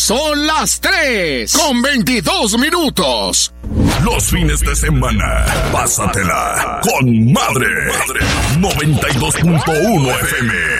Son las 3:22. Los fines de semana, pásatela con madre. 92.1 FM.